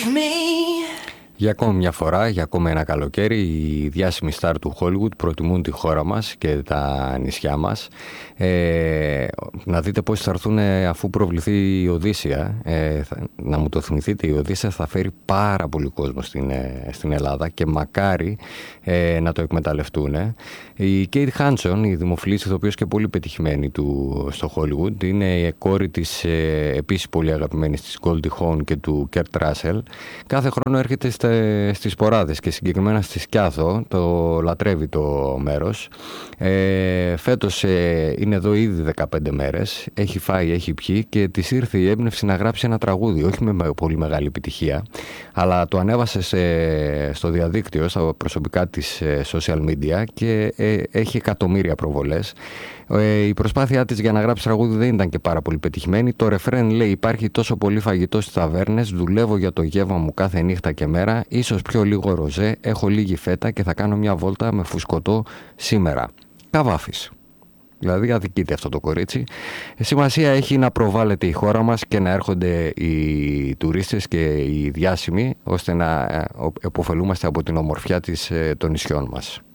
Για ακόμη μια φορά, για ακόμη ένα καλοκαίρι, οι διάσημοι στάρ του Hollywood προτιμούν τη χώρα μας και τα νησιά μας. Να δείτε πώς θα έρθουν αφού προβληθεί η Οδύσσεια. Να μου το θυμηθείτε, η Οδύσσεια θα φέρει πάρα πολύ κόσμο στην Ελλάδα και μακάρι να το εκμεταλλευτούν. Η Kate Hudson, η δημοφιλής ηθοποιός και πολύ πετυχημένη στο Hollywood, είναι η κόρη της επίσης πολύ αγαπημένης της Goldie Hawn και του Kurt Russell. Κάθε χρόνο έρχεται στις Ποράδες και συγκεκριμένα στη Σκιάθο, το λατρεύει το μέρος. Φέτος είναι εδώ ήδη 15 μέρες, έχει φάει, έχει πιει και της ήρθε η έμπνευση να γράψει ένα τραγούδι, όχι με πολύ μεγάλη επιτυχία, αλλά το ανέβασε στο διαδίκτυο, στα προσωπικά της social media και έχει εκατομμύρια προβολές. Η προσπάθειά της για να γράψει τραγούδι δεν ήταν και πάρα πολύ πετυχημένη. Το ρεφρέν λέει: υπάρχει τόσο πολύ φαγητό στις ταβέρνες, δουλεύω για το γεύμα μου κάθε νύχτα και μέρα, ίσως πιο λίγο ροζέ, έχω λίγη φέτα και θα κάνω μια βόλτα με φουσκωτό σήμερα. Καβάφης. Δηλαδή αδικείται αυτό το κορίτσι. Σημασία έχει να προβάλλεται η χώρα μας και να έρχονται οι τουρίστες και οι διάσημοι, ώστε να επωφελούμαστε από την ομορφιά των νησιών μας.